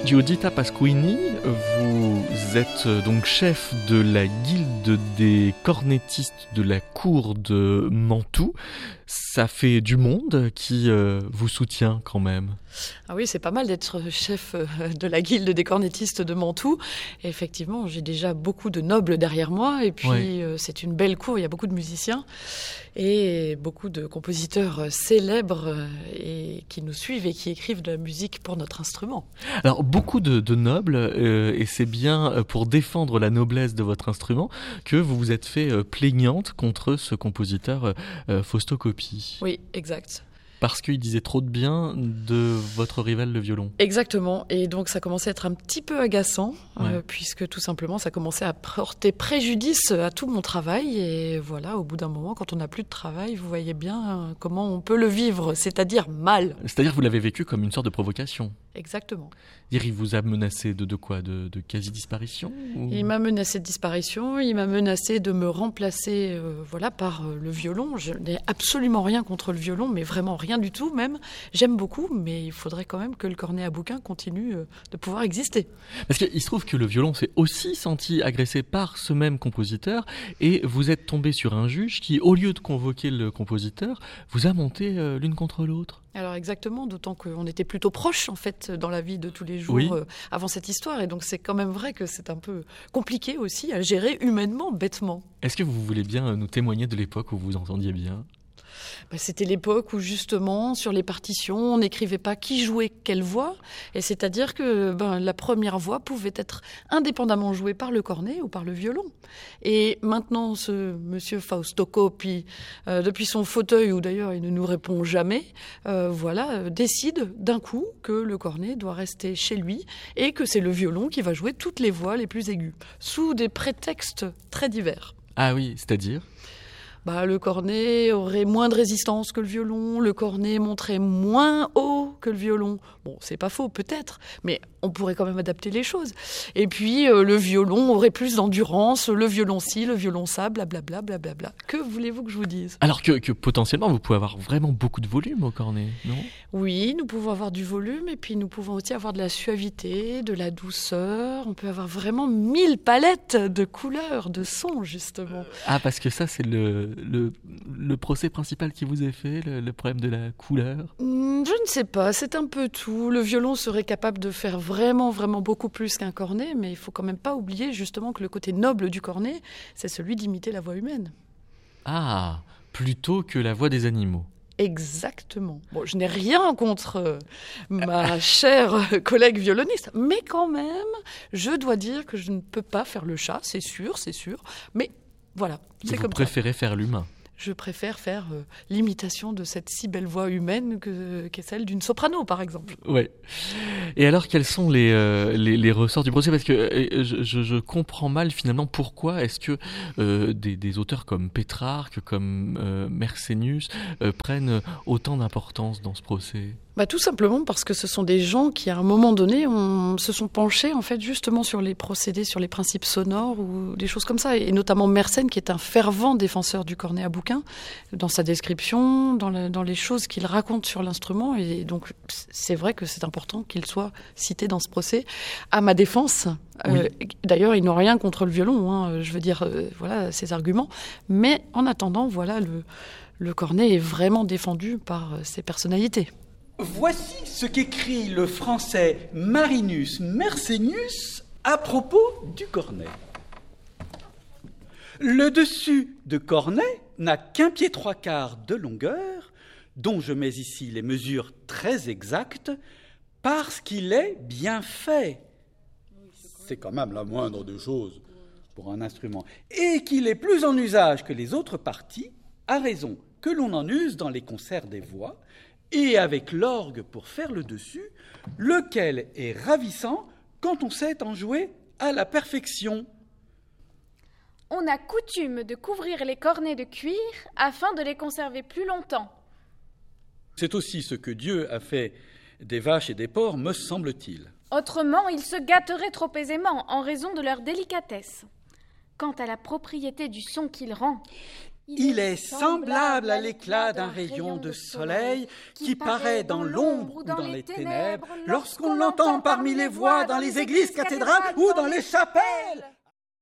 Giuditta Pasquini, vous êtes donc chef de la guilde des cornettistes de la cour de Mantoue. Ça fait du monde qui vous soutient quand même. Ah oui, c'est pas mal d'être chef de la guilde des cornettistes de Mantoue. Et effectivement, j'ai déjà beaucoup de nobles derrière moi. Et puis, c'est une belle cour, il y a beaucoup de musiciens et beaucoup de compositeurs célèbres et qui nous suivent et qui écrivent de la musique pour notre instrument. Alors, beaucoup de nobles, et c'est bien pour défendre la noblesse de votre instrument que vous vous êtes fait plaignante contre ce compositeur Fausto Coppi. Oui, exact. Parce qu'il disait trop de bien de votre rival le violon. Exactement, et donc ça commençait à être un petit peu agaçant, puisque tout simplement ça commençait à porter préjudice à tout mon travail, et voilà, au bout d'un moment, quand on n'a plus de travail, vous voyez bien comment on peut le vivre, c'est-à-dire mal. C'est-à-dire que vous l'avez vécu comme une sorte de provocation. Exactement. Il vous a menacé de quoi ? De quasi-disparition ou... Il m'a menacé de disparition, il m'a menacé de me remplacer par le violon. Je n'ai absolument rien contre le violon, mais vraiment rien du tout même. J'aime beaucoup, mais il faudrait quand même que le cornet à bouquin continue de pouvoir exister. Parce qu'il se trouve que le violon s'est aussi senti agressé par ce même compositeur, et vous êtes tombé sur un juge qui, au lieu de convoquer le compositeur, vous a monté l'une contre l'autre. Alors exactement, d'autant qu'on était plutôt proches en fait dans la vie de tous les jours avant cette histoire, et donc c'est quand même vrai que c'est un peu compliqué aussi à gérer humainement, bêtement. Est-ce que vous voulez bien nous témoigner de l'époque où vous entendiez bien ? C'était l'époque où justement sur les partitions on n'écrivait pas qui jouait quelle voix, et c'est-à-dire que la première voix pouvait être indépendamment jouée par le cornet ou par le violon. Et maintenant ce monsieur Fausto Coppi, depuis son fauteuil où d'ailleurs il ne nous répond jamais, décide d'un coup que le cornet doit rester chez lui et que c'est le violon qui va jouer toutes les voix les plus aiguës, sous des prétextes très divers. Ah oui, c'est-à-dire ? Le cornet aurait moins de résistance que le violon, le cornet monterait moins haut que le violon. Bon, c'est pas faux, peut-être, mais on pourrait quand même adapter les choses. Et puis, le violon aurait plus d'endurance, le violon ci, le violon ça, blablabla, blablabla. Que voulez-vous que je vous dise ? Alors que potentiellement, vous pouvez avoir vraiment beaucoup de volume au cornet, non ? Oui, nous pouvons avoir du volume, et puis nous pouvons aussi avoir de la suavité, de la douceur. On peut avoir vraiment 1000 palettes de couleurs, de sons, justement. Parce que ça, c'est le procès principal qui vous est fait, le problème de la couleur ? Je ne sais pas, c'est un peu tout. Le violon serait capable de faire vraiment, vraiment beaucoup plus qu'un cornet, mais il faut quand même pas oublier justement que le côté noble du cornet, c'est celui d'imiter la voix humaine. Ah, plutôt que la voix des animaux. Exactement. Bon, je n'ai rien contre ma chère collègue violoniste, mais quand même, je dois dire que je ne peux pas faire le chat, c'est sûr, mais voilà, c'est comme ça. Vous préférez faire l'humain ? Je préfère faire l'imitation de cette si belle voix humaine qu'est celle d'une soprano, par exemple. Ouais. Et alors, quels sont les ressorts du procès ? Parce que je comprends mal, finalement, pourquoi est-ce que des auteurs comme Pétrarque, comme Mersenius prennent autant d'importance dans ce procès ? Tout simplement parce que ce sont des gens qui, à un moment donné, se sont penchés en fait justement sur les procédés, sur les principes sonores ou des choses comme ça. Et notamment Mersenne, qui est un fervent défenseur du cornet à bouquin, dans sa description, dans les choses qu'il raconte sur l'instrument. Et donc, c'est vrai que c'est important qu'il soit cité dans ce procès. À ma défense, d'ailleurs, ils n'ont rien contre le violon, je veux dire, voilà ses arguments. Mais en attendant, voilà, le cornet est vraiment défendu par ses personnalités. Voici ce qu'écrit le français Marinus Mersenius à propos du cornet. Le dessus de cornet n'a qu'un pied 3/4 de longueur, dont je mets ici les mesures très exactes, parce qu'il est bien fait. C'est quand même la moindre des choses pour un instrument. Et qu'il est plus en usage que les autres parties, à raison que l'on en use dans les concerts des voix, et avec l'orgue pour faire le dessus, lequel est ravissant quand on sait en jouer à la perfection. On a coutume de couvrir les cornets de cuir afin de les conserver plus longtemps. C'est aussi ce que Dieu a fait des vaches et des porcs, me semble-t-il. Autrement, ils se gâteraient trop aisément en raison de leur délicatesse. Quant à la propriété du son qu'il rend, Il est semblable à l'éclat d'un rayon de soleil qui paraît dans l'ombre ou dans les ténèbres lorsqu'on l'entend parmi les voix dans les églises cathédrales ou dans les chapelles.